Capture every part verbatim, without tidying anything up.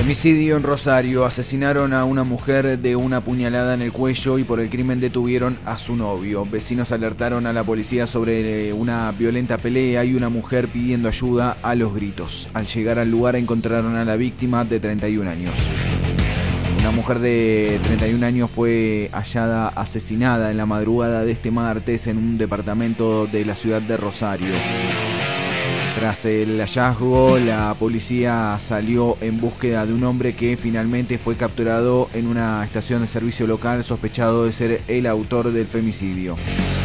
Femicidio en Rosario. Asesinaron a una mujer de una puñalada en el cuello y por el crimen detuvieron a su novio. Vecinos alertaron a la policía sobre una violenta pelea y una mujer pidiendo ayuda a los gritos. Al llegar al lugar encontraron a la víctima de treinta y un años. Una mujer de treinta y un años fue hallada asesinada en la madrugada de este martes en un departamento de la ciudad de Rosario. Tras el hallazgo, la policía salió en búsqueda de un hombre que finalmente fue capturado en una estación de servicio local, sospechado de ser el autor del femicidio.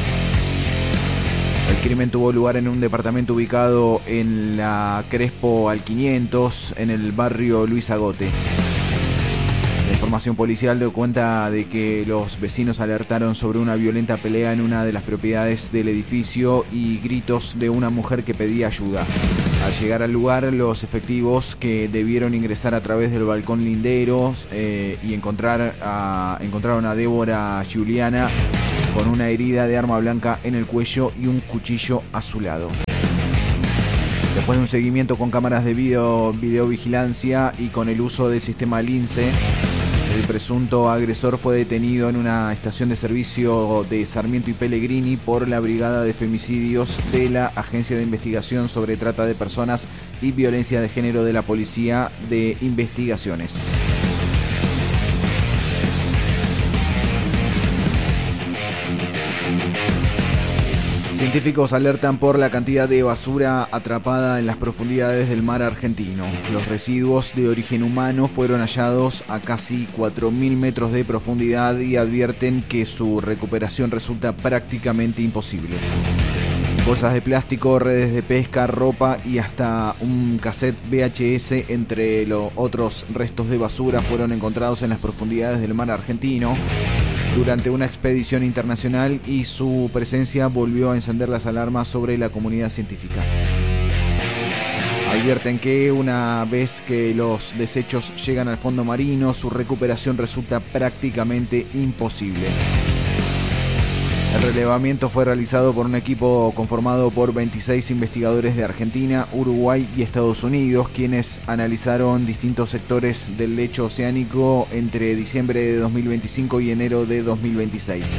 El crimen tuvo lugar en un departamento ubicado en la Crespo al quinientos, en el barrio Luis Agote. La información policial dio cuenta de que los vecinos alertaron sobre una violenta pelea en una de las propiedades del edificio y gritos de una mujer que pedía ayuda. Al llegar al lugar, los efectivos que debieron ingresar a través del balcón lindero eh, y encontrar a, encontraron a Débora Giuliana con una herida de arma blanca en el cuello y un cuchillo a su lado. Después de un seguimiento con cámaras de video, videovigilancia y con el uso del sistema Lince, el presunto agresor fue detenido en una estación de servicio de Sarmiento y Pellegrini por la Brigada de Femicidios de la Agencia de Investigación sobre Trata de Personas y Violencia de Género de la Policía de Investigaciones. Científicos alertan por la cantidad de basura atrapada en las profundidades del mar argentino. Los residuos de origen humano fueron hallados a casi cuatro mil metros de profundidad y advierten que su recuperación resulta prácticamente imposible. Bolsas de plástico, redes de pesca, ropa y hasta un cassette V H S, entre los otros restos de basura, fueron encontrados en las profundidades del mar argentino durante una expedición internacional, y su presencia volvió a encender las alarmas sobre la comunidad científica. Advierten que una vez que los desechos llegan al fondo marino, su recuperación resulta prácticamente imposible. El relevamiento fue realizado por un equipo conformado por veintiséis investigadores de Argentina, Uruguay y Estados Unidos, quienes analizaron distintos sectores del lecho oceánico entre diciembre de dos mil veinticinco y enero de dos mil veintiséis.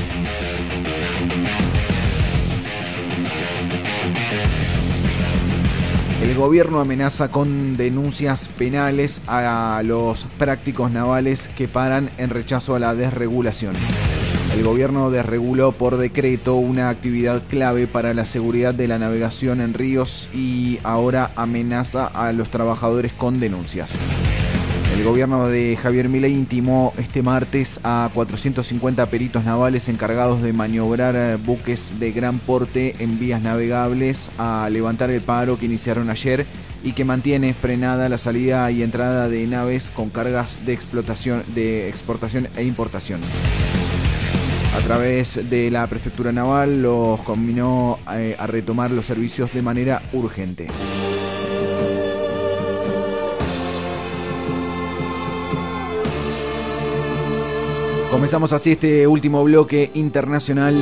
El gobierno amenaza con denuncias penales a los prácticos navales que paran en rechazo a la desregulación. El gobierno desreguló por decreto una actividad clave para la seguridad de la navegación en ríos y ahora amenaza a los trabajadores con denuncias. El gobierno de Javier Milei intimó este martes a cuatrocientos cincuenta peritos navales encargados de maniobrar buques de gran porte en vías navegables a levantar el paro que iniciaron ayer y que mantiene frenada la salida y entrada de naves con cargas de explotación, de exportación e importación. A través de la Prefectura Naval los conminó eh, a retomar los servicios de manera urgente. Comenzamos así este último bloque internacional.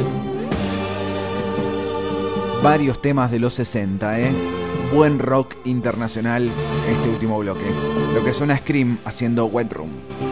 Varios temas de los sesenta, ¿eh? Buen rock internacional este último bloque. Lo que suena Scream haciendo Wet Room.